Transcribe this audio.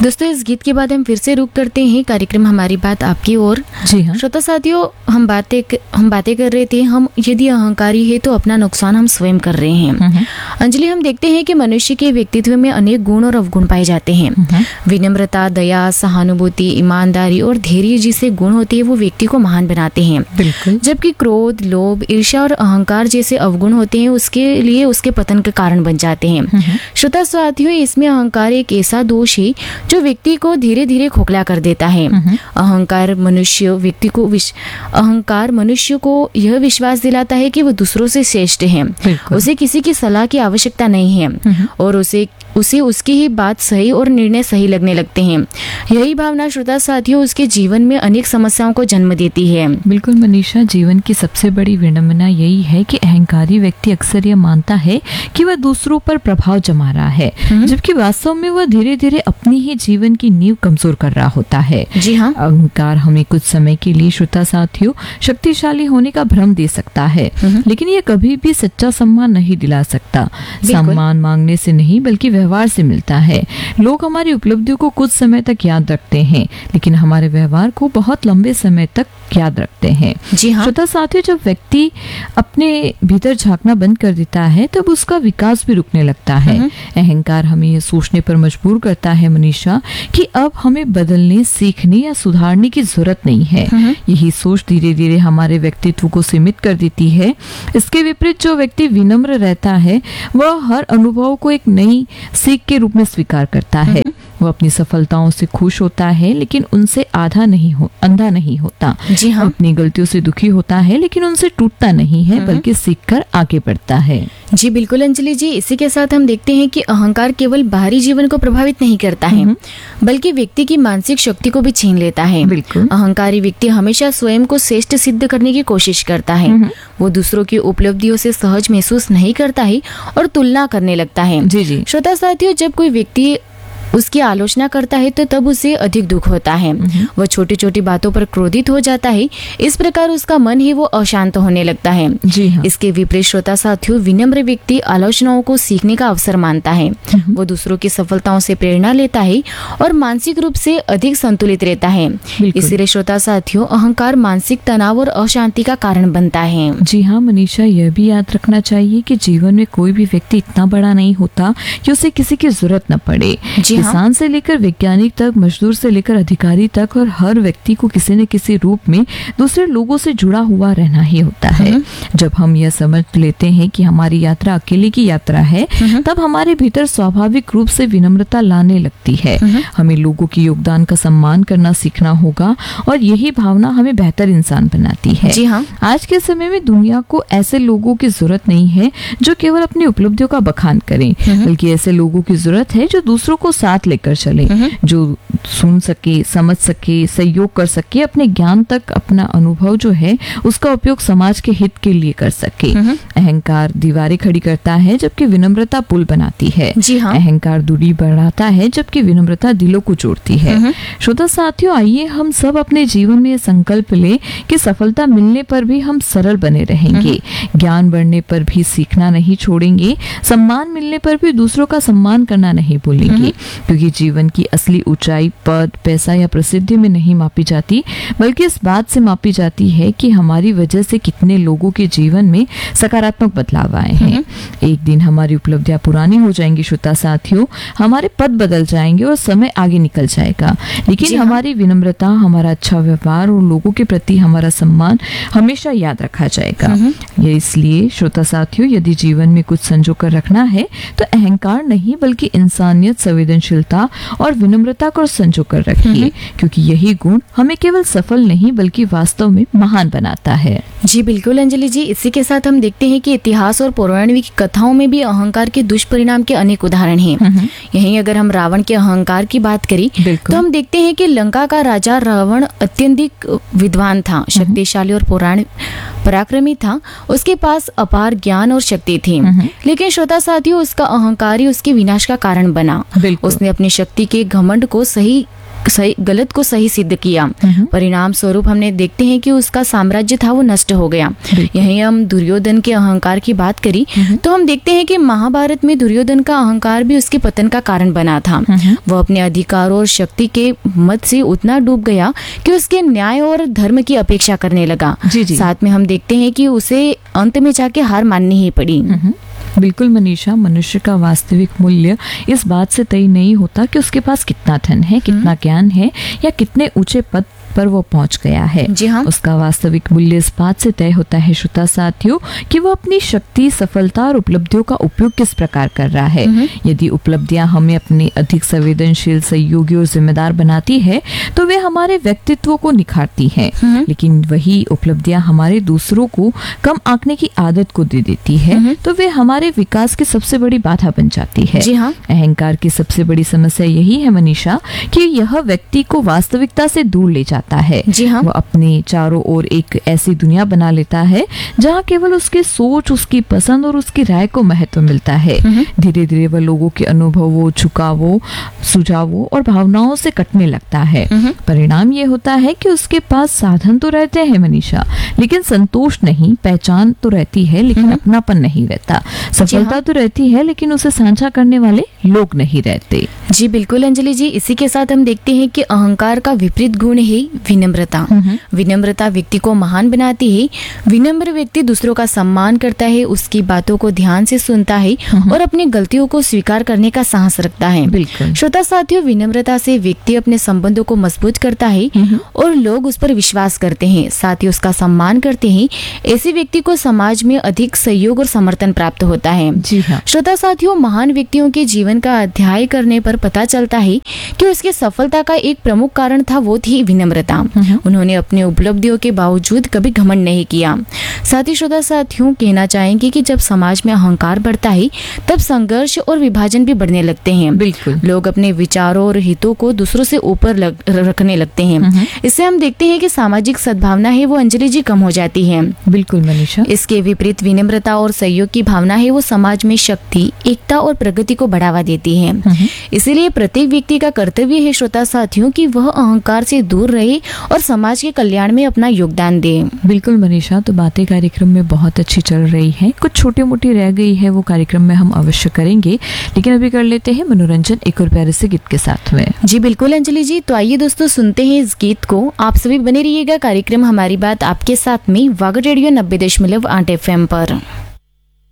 दोस्तों, इस गीत के बाद हम फिर से रुक करते हैं कार्यक्रम हमारी बात आपकी ओर। जी हाँ श्रोता साथियों, हम बातें कर रहे थे, हम यदि अहंकारी है तो अपना नुकसान हम स्वयं कर रहे हैं। अंजलि, हम देखते हैं कि मनुष्य के व्यक्तित्व में अनेक गुण और अवगुण पाए जाते हैं। विनम्रता, दया, सहानुभूति, ईमानदारी और धैर्य जैसे गुण होते हैं वो व्यक्ति को महान बनाते हैं। बिल्कुल। जबकि क्रोध, लोभ, ईर्ष्या और अहंकार जैसे अवगुण होते हैं उसके लिए उसके पतन का कारण बन जाते हैं। श्रोता साथियों, इसमें अहंकार एक ऐसा दोष है जो व्यक्ति को धीरे धीरे खोखला कर देता है। अहंकार मनुष्य को यह विश्वास दिलाता है कि वो दूसरों से श्रेष्ठ है, उसे किसी की सलाह की आवश्यकता नहीं है और उसे उसकी ही बात सही और निर्णय सही लगने लगते हैं। यही भावना श्रोता साथियों उसके जीवन में अनेक समस्याओं को जन्म देती है। बिल्कुल मनीषा, जीवन की सबसे बड़ी विडंबना यही है कि अहंकारी व्यक्ति अक्सर यह मानता है कि वह दूसरों पर प्रभाव जमा रहा है, जबकि वास्तव में वह धीरे धीरे अपनी ही जीवन की नींव कमजोर कर रहा होता है। जी हाँ। अहंकार हमें कुछ समय के लिए श्रोता साथियों शक्तिशाली होने का भ्रम दे सकता है, लेकिन यह कभी भी सच्चा सम्मान नहीं दिला सकता। सम्मान मांगने से नहीं बल्कि व्यवहार से मिलता है। लोग हमारी उपलब्धियों को कुछ समय तक याद रखते हैं, लेकिन हमारे व्यवहार को बहुत लंबे समय तक याद रखते हैं। जी हाँ। श्रोता साथियों, जब व्यक्ति अपने भीतर झांकना बंद कर देता है तब उसका विकास भी रुकने लगता है। अहंकार हमें यह सोचने पर मजबूर करता है मनीषा कि अब हमें बदलने, सीखने या सुधारने की जरूरत नहीं है। यही सोच धीरे धीरे हमारे व्यक्तित्व को सीमित कर देती है। इसके विपरीत जो व्यक्ति विनम्र रहता है वह हर अनुभव को एक नई सीख के रूप में स्वीकार करता है। वो अपनी सफलताओं से खुश होता है लेकिन उनसे अंधा नहीं होता। जी हाँ। अपनी गलतियों से दुखी होता है लेकिन उनसे टूटता नहीं है, बल्कि सीखकर आगे बढ़ता है। जी बिल्कुल अंजलि जी, इसी के साथ हम देखते हैं कि अहंकार केवल बाहरी जीवन को प्रभावित नहीं करता है, बल्कि व्यक्ति की मानसिक शक्ति को भी छीन लेता है। बिल्कुल। अहंकारी व्यक्ति हमेशा स्वयं को श्रेष्ठ सिद्ध करने की कोशिश करता है। वो दूसरों की उपलब्धियों से सहज महसूस नहीं करता है और तुलना करने लगता है। जी जी। श्रोता साथियों, जब कोई व्यक्ति उसकी आलोचना करता है तो तब उसे अधिक दुख होता है। वह छोटी छोटी बातों पर क्रोधित हो जाता है। इस प्रकार उसका मन ही वो अशांत होने लगता है। जी हाँ। इसके विपरीत श्रोता साथियों, विनम्र व्यक्ति आलोचनाओं को सीखने का अवसर मानता है। वो दूसरों की सफलताओं से प्रेरणा लेता है और मानसिक रूप से अधिक संतुलित रहता है। इसलिए श्रोता साथियों, अहंकार मानसिक तनाव और अशांति का कारण बनता है। जी हाँ मनीषा, यह भी याद रखना चाहिए कि जीवन में कोई भी व्यक्ति इतना बड़ा नहीं होता कि उसे किसी की जरूरत न पड़े। किसान से लेकर वैज्ञानिक तक, मजदूर से लेकर अधिकारी तक, और हर व्यक्ति को किसी न किसी रूप में दूसरे लोगों से जुड़ा हुआ रहना ही होता है। जब हम यह समझ लेते हैं कि हमारी यात्रा अकेले की यात्रा है, तब हमारे भीतर स्वाभाविक रूप से विनम्रता लाने लगती है। हमें लोगों के योगदान का सम्मान करना सीखना होगा और यही भावना हमें बेहतर इंसान बनाती है। जी हाँ। आज के समय में दुनिया को ऐसे लोगों की जरूरत नहीं है जो केवल अपनी उपलब्धियों का बखान करें, बल्कि ऐसे लोगों की जरूरत है जो दूसरों को साथ लेकर चले, जो सुन सके, समझ सके, सहयोग कर सके, अपने ज्ञान तक अपना अनुभव जो है उसका उपयोग समाज के हित के लिए कर सके। अहंकार दीवारें खड़ी करता है जबकि विनम्रता पुल बनाती है। जी हाँ। अहंकार दूरी बढ़ाता है जबकि विनम्रता दिलों को जोड़ती है। श्रोता साथियों, आइए हम सब अपने जीवन में संकल्प ले कि सफलता मिलने पर भी हम सरल बने रहेंगे, ज्ञान बढ़ने पर भी सीखना नहीं छोड़ेंगे, सम्मान मिलने पर भी दूसरों का सम्मान करना नहीं भूलेंगे, क्योंकि जीवन की असली ऊंचाई पद, पैसा या प्रसिद्धि में नहीं मापी जाती, बल्कि इस बात से मापी जाती है कि हमारी वजह से कितने लोगों के जीवन में सकारात्मक बदलाव आए हैं। एक दिन हमारी उपलब्धियां पुरानी हो जाएंगी श्रोता साथियों, हमारे पद बदल जाएंगे और समय आगे निकल जाएगा, लेकिन हमारी विनम्रता, हमारा अच्छा व्यवहार और लोगों के प्रति हमारा सम्मान हमेशा याद रखा जाएगा। ये इसलिए श्रोता साथियों, यदि जीवन में कुछ संजो कर रखना है तो अहंकार नहीं बल्कि इंसानियत, संवेदनशीलता और विनम्रता को संजो कर रखिए, क्योंकि यही गुण हमें केवल सफल नहीं बल्कि वास्तव में महान बनाता है। जी बिल्कुल अंजलि जी, इसी के साथ हम देखते हैं कि इतिहास और पौराणिक कथाओं में भी अहंकार के दुष्परिणाम के अनेक उदाहरण हैं। यहीं अगर हम रावण के अहंकार की बात करें तो हम देखते हैं कि लंका का राजा रावण अत्यधिक विद्वान था, शक्तिशाली और पराक्रमी था। उसके पास अपार ज्ञान और शक्ति थी, लेकिन श्रोता साथियों, उसका अहंकार ही उसके विनाश का कारण बना। उसने अपनी शक्ति के घमंड को सही गलत को सही सिद्ध किया। परिणाम स्वरूप हमने देखते हैं कि उसका साम्राज्य था वो नष्ट हो गया। यहीं हम दुर्योधन के अहंकार की बात करी तो हम देखते हैं कि महाभारत में दुर्योधन का अहंकार भी उसके पतन का कारण बना था। वह अपने अधिकारों और शक्ति के मत से उतना डूब गया कि उसके न्याय और धर्म की अपेक्षा करने लगा। साथ में हम देखते हैं कि उसे अंत में जाके हार माननी ही पड़ी। बिल्कुल मनीषा, मनुष्य का वास्तविक मूल्य इस बात से तय नहीं होता कि उसके पास कितना धन है, कितना ज्ञान है या कितने ऊंचे पद पर वो पहुंच गया है। जी हाँ। उसका वास्तविक मूल्य इस बात से तय होता है श्रोता साथियों कि वो अपनी शक्ति, सफलता और उपलब्धियों का उपयोग किस प्रकार कर रहा है। यदि उपलब्धियां हमें अपने अधिक संवेदनशील, सहयोगी और जिम्मेदार बनाती है तो वे हमारे व्यक्तित्व को निखारती हैं। लेकिन वही उपलब्धियां हमारे दूसरों को कम आंकने की आदत को दे देती है तो वे हमारे विकास की सबसे बड़ी बाधा बन जाती है। जी हाँ। अहंकार की सबसे बड़ी समस्या यही है मनीषा कि यह व्यक्ति को वास्तविकता से दूर ले जाता है। जी हाँ। वो अपने चारों ओर एक ऐसी दुनिया बना लेता है जहाँ केवल उसकी सोच, उसकी पसंद और उसकी राय को महत्व मिलता है। धीरे धीरे वह लोगों के अनुभवों, झुकावों, सुझावों और भावनाओं से कटने लगता है। परिणाम ये होता है कि उसके पास साधन तो रहते हैं मनीषा, लेकिन संतोष नहीं, पहचान तो रहती है लेकिन अपनापन नहीं रहता, सफलता तो रहती है लेकिन उसे साझा करने वाले लोग नहीं रहते। जी बिल्कुल अंजलि जी, इसी के साथ हम देखते हैं कि अहंकार का विपरीत गुण है विनम्रता। विनम्रता व्यक्ति को महान बनाती है। विनम्र व्यक्ति दूसरों का सम्मान करता है, उसकी बातों को ध्यान से सुनता है और अपनी गलतियों को स्वीकार करने का साहस रखता है। बिल्कुल। श्रोता साथियों, विनम्रता से व्यक्ति अपने संबंधों को मजबूत करता है और लोग उस पर विश्वास करते हैं, साथ ही उसका सम्मान करते हैं। ऐसे व्यक्ति को समाज में अधिक सहयोग और समर्थन प्राप्त होता है। जी हाँ। श्रोता साथियों, महान व्यक्तियों के जीवन का अध्ययन करने पर पता चलता है कि उसकी सफलता का एक प्रमुख कारण था वो थी विनम्रता। उन्होंने अपने उपलब्धियों के बावजूद कभी घमंड नहीं किया। साथ ही श्रोता साथियों, कहना चाहेंगे कि जब समाज में अहंकार बढ़ता है तब संघर्ष और विभाजन भी बढ़ने लगते हैं। बिल्कुल। लोग अपने विचारों और हितों को दूसरों से ऊपर रखने लगते हैं। इससे हम देखते हैं कि सामाजिक सद्भावना है वो अंजलि जी कम हो जाती है। बिल्कुल मनीषा। इसके विपरीत विनम्रता और सहयोग की भावना है वो समाज में शक्ति, एकता और प्रगति को बढ़ावा देती है। इसीलिए प्रत्येक व्यक्ति का कर्तव्य है श्रोता साथियों कि वह अहंकार से दूर रहे और समाज के कल्याण में अपना योगदान दे। बिल्कुल मनीषा, तो बातें कार्यक्रम में बहुत अच्छी चल रही है, कुछ छोटी मोटी रह गई है वो कार्यक्रम में हम अवश्य करेंगे, लेकिन अभी कर लेते हैं मनोरंजन एक और प्यारे से गीत के साथ में। जी बिल्कुल अंजलि जी, तो आइए दोस्तों सुनते हैं इस गीत को। आप सभी बने रहिएगा कार्यक्रम हमारी बात आपके साथ में वागड़ रेडियो 90.8 FM पर।